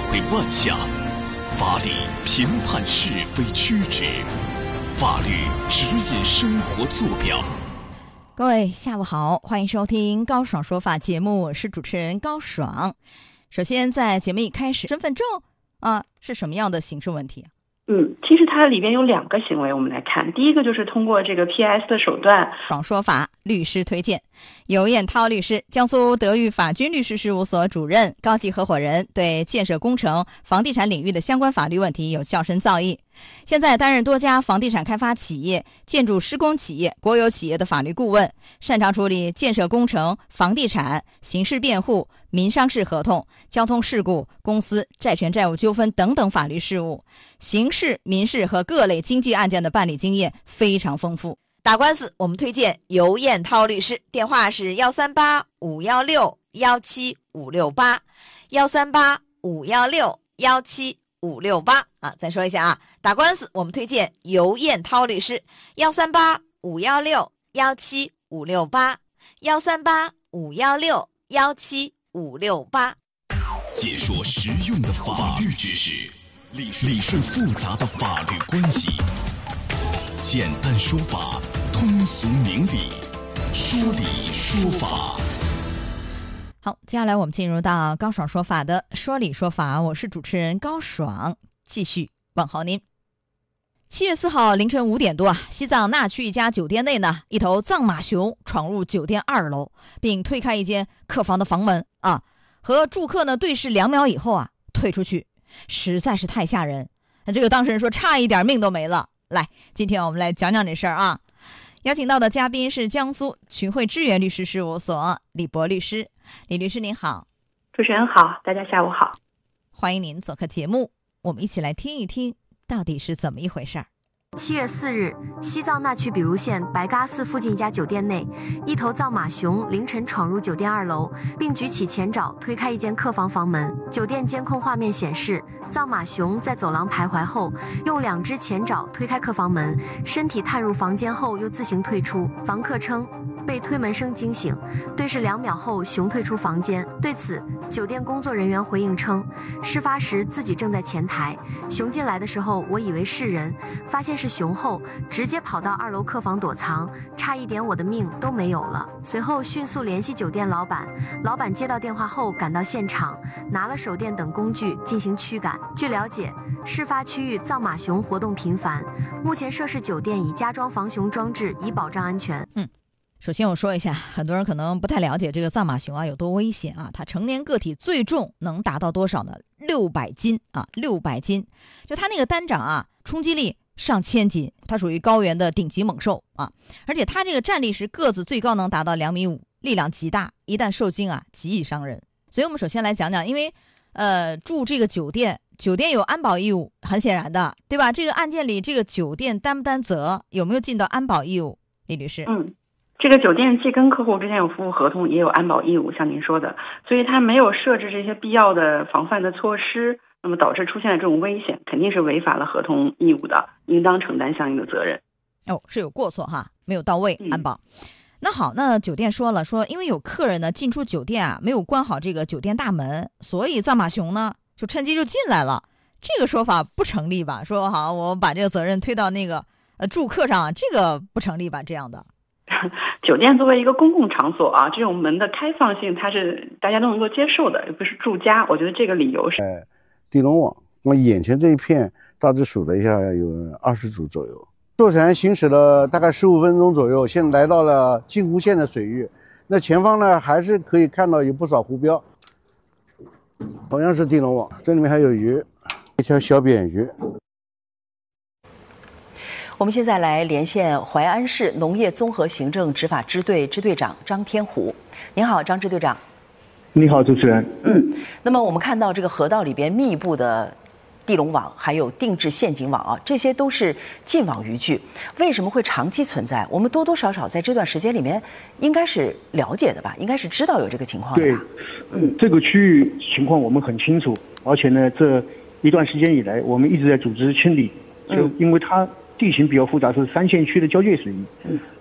为万象，法理评判是非曲直，法律指引生活坐标。 各位下午好，欢迎收听高爽说法节目，我是主持人高爽。首先在节目一开始，身份证是什么样的刑事问题？ 其实它里边有2个行为，我们来看。第一个就是通过这个 PS 的手段。 爽说法律师推荐，尤彦涛律师，江苏德裕法军律师事务所主任、高级合伙人，对建设工程、房地产领域的相关法律问题有较深造诣。现在担任多家房地产开发企业、建筑施工企业、国有企业的法律顾问，擅长处理建设工程、房地产、刑事辩护、民商事合同、交通事故、公司债权债务纠纷等等法律事务，刑事、民事和各类经济案件的办理经验非常丰富。打官司我们推荐尤彦涛律师，电话是138-516-17568，138-516-17568再说一下打官司我们推荐尤彦涛律师，138-516-17568，138-516-17568。 解说实用的法律知识，理顺复杂的法律关系，简单说法，通俗明理，说理说法。 好，接下来我们进入到高爽说法的说理说法，我是主持人高爽，继续问候您。7月4号凌晨5点多西藏那曲一家酒店内呢，一头藏马熊闯入酒店2楼，并推开一间客房的房门和住客呢对视2秒以后退出去，实在是太吓人。这个当事人说差一点命都没了。来，今天我们来讲讲这事儿邀请到的嘉宾是江苏群汇知源律师事务所李博律师。李律师您好。 主持人好，大家下午好。 欢迎您做客节目，我们一起来听一听到底是怎么一回事儿。 7月4日，西藏那曲比如县白嘎寺附近一家酒店内，一头藏马熊凌晨闯入酒店2楼，并举起前爪推开一间客房房门。酒店监控画面显示，藏马熊在走廊徘徊后，用2只前爪推开客房门，身体探入房间后又自行退出。房客称被推门声惊醒，对视2秒后熊退出房间。对此，酒店工作人员回应称，事发时自己正在前台，熊进来的时候我以为是人，发现是熊后直接跑到2楼客房躲藏，差一点我的命都没有了。随后迅速联系酒店老板，老板接到电话后赶到现场，拿了手电等工具进行驱赶。据了解，事发区域藏马熊活动频繁，目前涉事酒店已加装防熊装置以保障安全。 首先我说一下，很多人可能不太了解这个藏马熊有多危险它成年个体最重能达到多少呢？600斤600斤，就它那个单掌冲击力上千斤，它属于高原的顶级猛兽而且它这个站立时个子最高能达到2.5米，力量极大，一旦受惊极易伤人。所以我们首先来讲讲，因为住这个酒店有安保义务，很显然的，对吧？这个案件里这个酒店担不担责，有没有尽到安保义务？李律师。 这个酒店既跟客户之间有服务合同，也有安保义务，像您说的，所以它没有设置这些必要的防范的措施，那么导致出现了这种危险，肯定是违反了合同义务的，应当承担相应的责任。 是有过错没有到位安保。那好，那酒店说因为有客人呢进出酒店没有关好这个酒店大门，所以藏马熊呢就趁机就进来了，这个说法不成立吧？说好我把这个责任推到那个住客上，这个不成立吧？这样的酒店作为一个公共场所这种门的开放性，它是大家都能够接受的，又不是住家。我觉得这个理由是地龙网，我眼前这一片大致数了一下，有20组左右。坐船行驶了大概15分钟左右，现在来到了镜湖县的水域。那前方呢，还是可以看到有不少湖标，同样是地龙网，这里面还有鱼，一条小扁鱼。 我们现在来连线淮安市农业综合行政执法支队支队长张天虎。您好，张支队长。 你好，主持人。 那么我们看到这个河道里边密布的地笼网，还有定制陷阱网这些都是禁网渔具，为什么会长期存在？我们多多少少在这段时间里面应该是了解的吧，应该是知道有这个情况的吧？ 对，这个区域情况我们很清楚，而且呢，这一段时间以来，我们一直在组织清理，就因为它地形比较复杂，是3线区的交界水域，